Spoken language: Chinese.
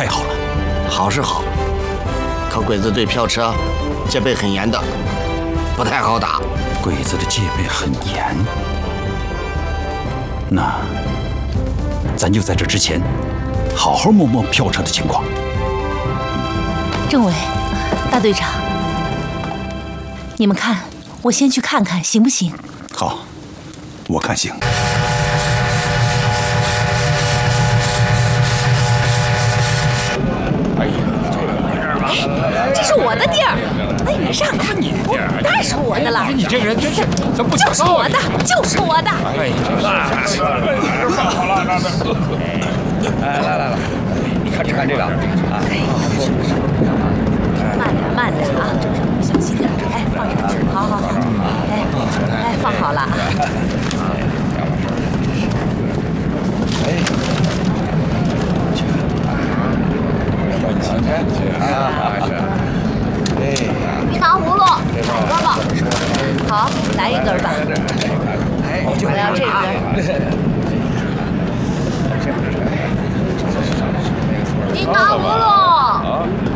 太好了。 好是好，可鬼子对票车戒备很严的，不太好打。 鬼子的戒备很严，那咱就在这之前，好好摸摸票车的情况。 政委，大队长，你们看，我先去看看，行不行？ 好，我看行。 这是我的地儿，哎，你让开！当然是我的了。 你这个人真不讲就是我的，就是我的。 哎，放好了，来，你看这个啊， 慢点啊，小心点。哎，放上去，好，哎，放好了啊。 冰糖葫芦，2根吧。 好，来1根吧。我要这根。 冰糖葫芦。